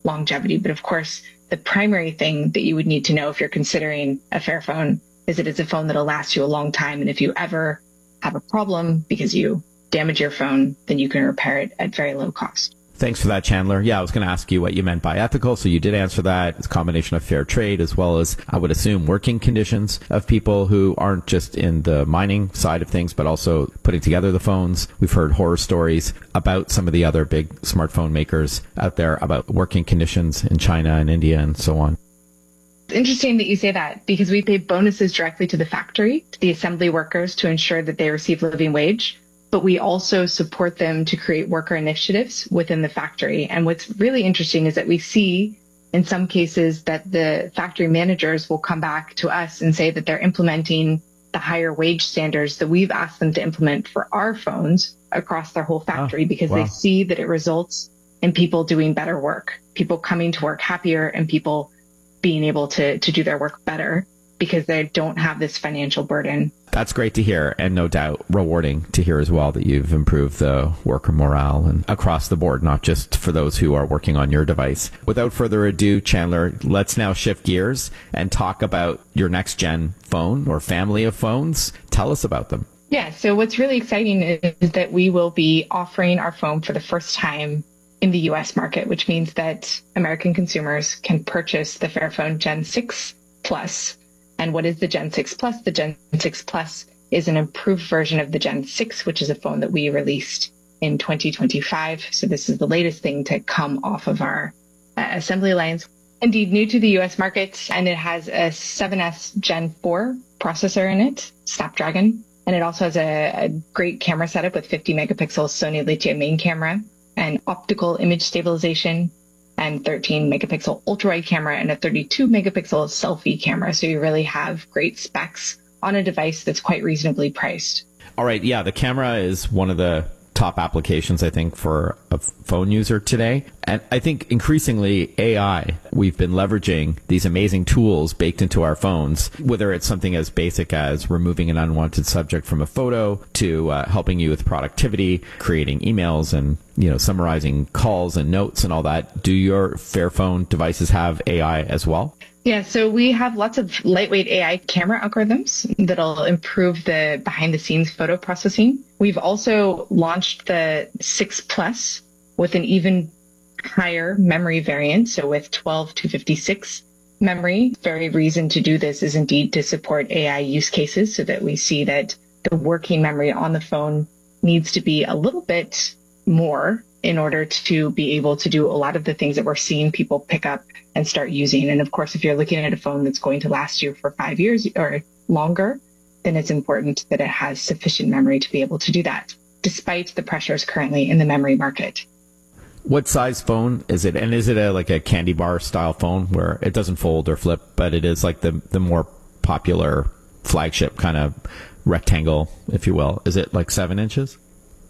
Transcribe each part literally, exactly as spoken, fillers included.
longevity. But of course, the primary thing that you would need to know if you're considering a Fairphone is that it's a phone that'll last you a long time. And if you ever have a problem because you damage your phone, then you can repair it at very low cost. Thanks for that, Chandler. Yeah, I was going to ask you what you meant by ethical, so you did answer that. It's a combination of fair trade as well as, I would assume, working conditions of people who aren't just in the mining side of things, but also putting together the phones. We've heard horror stories about some of the other big smartphone makers out there about working conditions in China and India and so on. It's interesting that you say that because we pay bonuses directly to the factory, to the assembly workers to ensure that they receive living wage. But we also support them to create worker initiatives within the factory. And what's really interesting is that we see in some cases that the factory managers will come back to us and say that they're implementing the higher wage standards that we've asked them to implement for our phones across their whole factory oh, because wow. they see that it results in people doing better work, people coming to work happier and people being able to, to do their work better because they don't have this financial burden. That's great to hear, and no doubt rewarding to hear as well that you've improved the worker morale and across the board, not just for those who are working on your device. Without further ado, Chandler, let's now shift gears and talk about your next gen phone or family of phones. Tell us about them. Yeah, so what's really exciting is that we will be offering our phone for the first time in the U S market, which means that American consumers can purchase the Fairphone Gen six Plus. And what is the Gen six Plus? The Gen six Plus is an improved version of the Gen six, which is a phone that we released in twenty twenty-five. So this is the latest thing to come off of our uh, assembly lines. Indeed, new to the U S market, and it has a seven S Gen four processor in it, Snapdragon. And it also has a, a great camera setup with fifty megapixel Sony Leia main camera and optical image stabilization, and thirteen megapixel ultra-wide camera and a thirty-two megapixel selfie camera. So you really have great specs on a device that's quite reasonably priced. All right. Yeah, the camera is one of the top applications, I think, for a phone user today. And I think increasingly A I, we've been leveraging these amazing tools baked into our phones, whether it's something as basic as removing an unwanted subject from a photo to uh, helping you with productivity, creating emails and, you know, summarizing calls and notes and all that. Do your Fairphone devices have A I as well? Yeah, so we have lots of lightweight A I camera algorithms that'll improve the behind the scenes photo processing. We've also launched the six Plus with an even higher memory variant. So with twelve two fifty-six memory, very reason to do this is indeed to support A I use cases so that we see that the working memory on the phone needs to be a little bit more in order to be able to do a lot of the things that we're seeing people pick up and start using. And of course, if you're looking at a phone that's going to last you for five years or longer, then it's important that it has sufficient memory to be able to do that, despite the pressures currently in the memory market. What size phone is it? And is it a like a candy bar style phone where it doesn't fold or flip, but it is like the, the more popular flagship kind of rectangle, if you will? Is it like seven inches?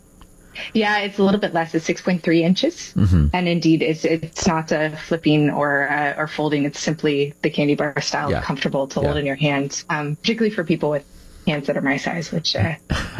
Yeah, it's a little bit less. It's six point three inches. Mm-hmm. And indeed, it's it's not a flipping or uh, or folding. It's simply the candy bar style, yeah. comfortable to yeah. hold in your hand, um, particularly for people with hands that are my size, which uh,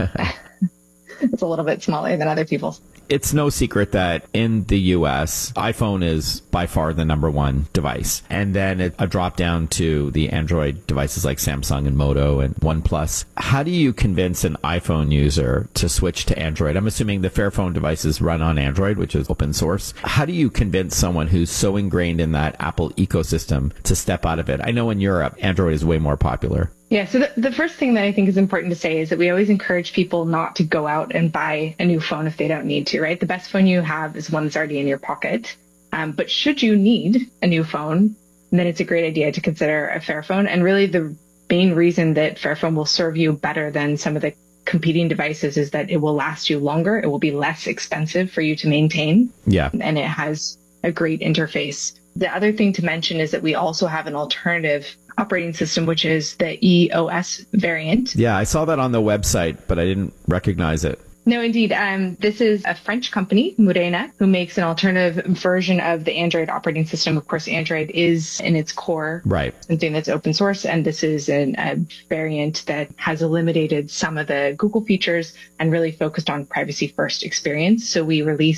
it's a little bit smaller than other people's. It's no secret that in the U S, iPhone is by far the number one device. And then it, a drop down to the Android devices like Samsung and Moto and OnePlus. How do you convince an iPhone user to switch to Android? I'm assuming the Fairphone devices run on Android, which is open source. How do you convince someone who's so ingrained in that Apple ecosystem to step out of it? I know in Europe, Android is way more popular. Yeah, so the, the first thing that I think is important to say is that we always encourage people not to go out and buy a new phone if they don't need to, right? The best phone you have is one that's already in your pocket. Um, but should you need a new phone, then it's a great idea to consider a Fairphone. And really the main reason that Fairphone will serve you better than some of the competing devices is that it will last you longer. It will be less expensive for you to maintain. Yeah. And it has a great interface. The other thing to mention is that we also have an alternative operating system, which is the E O S variant. Yeah, I saw that on the website, but I didn't recognize it. No, indeed. Um, this is a French company, Murena, who makes an alternative version of the Android operating system. Of course, Android is in its core right. something that's open source, and this is an, a variant that has eliminated some of the Google features and really focused on privacy first experience. So we release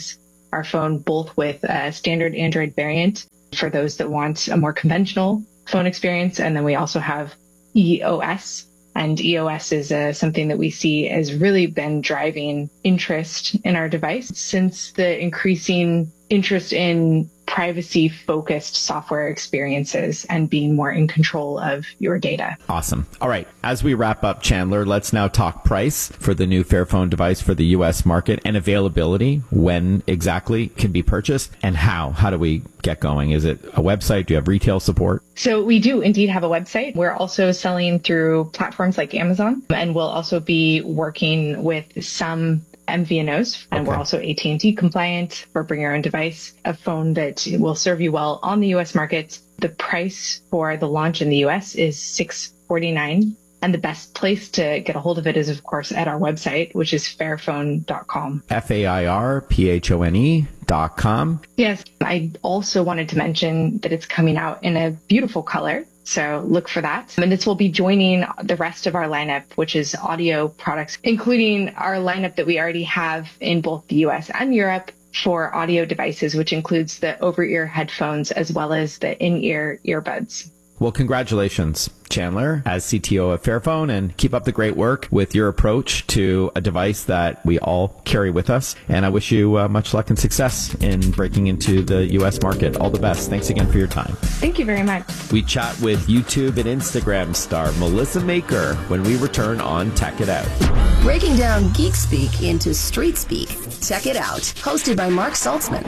our phone both with a standard Android variant for those that want a more conventional phone experience. And then we also have E O S. And E O S is uh, something that we see has really been driving interest in our device since the increasing interest in privacy-focused software experiences and being more in control of your data. Awesome. All right. As we wrap up, Chandler, let's now talk price for the new Fairphone device for the U S market and availability, when exactly can be purchased and how. How do we get going? Is it a website? Do you have retail support? So we do indeed have a website. We're also selling through platforms like Amazon, and we'll also be working with some M V N Os, and Okay. we're also A T and T compliant for bring your own device, a phone that will serve you well on the U S market. The price for the launch in the U S is six hundred forty-nine dollars. And the best place to get a hold of it is, of course, at our website, which is fairphone dot com. F A I R P H O N E dot com. Yes, I also wanted to mention that it's coming out in a beautiful color. So look for that. And this will be joining the rest of our lineup, which is audio products, including our lineup that we already have in both the U S and Europe for audio devices, which includes the over-ear headphones as well as the in-ear earbuds. Well, congratulations, Chandler, as C T O of Fairphone, and keep up the great work with your approach to a device that we all carry with us. And I wish you uh, much luck and success in breaking into the U S market. All the best. Thanks again for your time. Thank you very much. We chat with YouTube and Instagram star Melissa Maker when we return on Tech It Out. Breaking down geek speak into street speak. Check it out. Hosted by Mark Saltzman.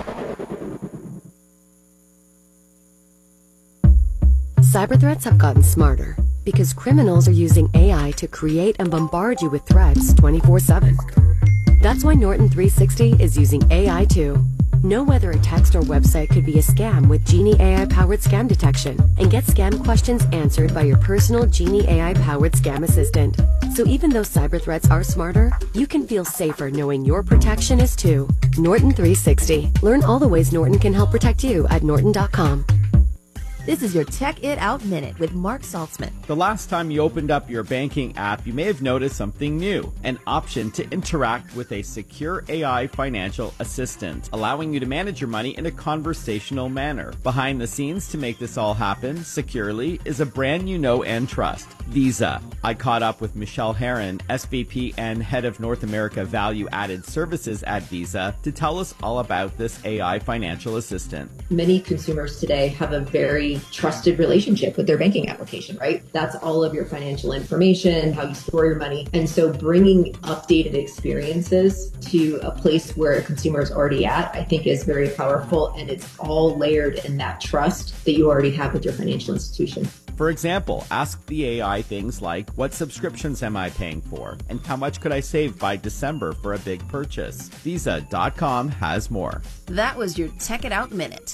Cyber threats have gotten smarter because criminals are using A I to create and bombard you with threats twenty-four seven. That's why Norton three sixty is using A I too. Know whether a text or website could be a scam with Genie A I-powered scam detection, and get scam questions answered by your personal Genie A I-powered scam assistant. So even though cyber threats are smarter, you can feel safer knowing your protection is too. Norton three sixty. Learn all the ways Norton can help protect you at norton dot com. This is your Tech It Out Minute with Mark Saltzman. The last time you opened up your banking app, you may have noticed something new, an option to interact with a secure A I financial assistant, allowing you to manage your money in a conversational manner. Behind the scenes to make this all happen securely is a brand you know and trust, Visa. I caught up with Michelle Herron, S V P and Head of North America Value Added Services at Visa, to tell us all about this A I financial assistant. Many consumers today have a very trusted relationship with their banking application, right? That's all of your financial information, how you store your money. And so bringing updated experiences to a place where a consumer is already at, I think is very powerful. And it's all layered in that trust that you already have with your financial institution. For example, ask the A I things like, what subscriptions am I paying for? And how much could I save by December for a big purchase? Visa dot com has more. That was your Tech It Out Minute.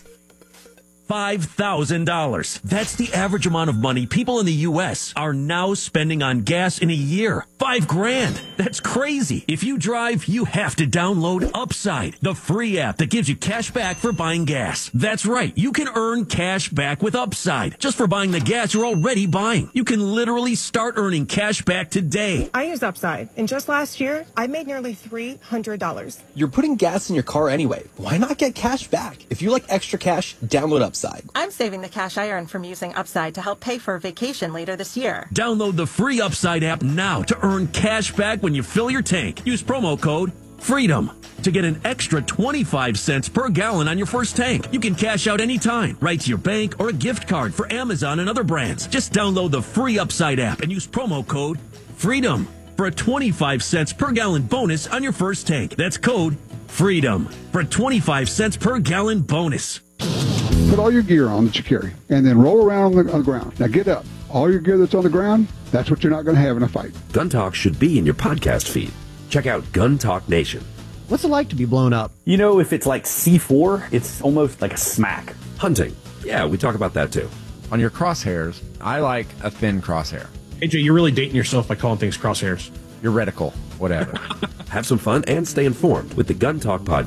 five thousand dollars. That's the average amount of money people in the U S are now spending on gas in a year. Five grand. That's crazy. If you drive, you have to download Upside, the free app that gives you cash back for buying gas. That's right. You can earn cash back with Upside just for buying the gas you're already buying. You can literally start earning cash back today. I use Upside, and just last year, I made nearly three hundred dollars. You're putting gas in your car anyway. Why not get cash back? If you like extra cash, download Upside. I'm saving the cash I earn from using Upside to help pay for a vacation later this year. Download the free Upside app now to earn cash back when you fill your tank. Use promo code FREEDOM to get an extra twenty-five cents per gallon on your first tank. You can cash out anytime, right to your bank or a gift card for Amazon and other brands. Just download the free Upside app and use promo code FREEDOM for a twenty-five cents per gallon bonus on your first tank. That's code FREEDOM for a twenty-five cents per gallon bonus. Put all your gear on that you carry, and then roll around on the, on the ground. Now get up. All your gear that's on the ground, that's what you're not going to have in a fight. Gun Talk should be in your podcast feed. Check out Gun Talk Nation. What's it like to be blown up? You know, if it's like C four, it's almost like a smack. Hunting. Yeah, we talk about that too. On your crosshairs, I like a thin crosshair. A J, you're really dating yourself by calling things crosshairs. Your reticle, whatever. Have some fun and stay informed with the Gun Talk podcast.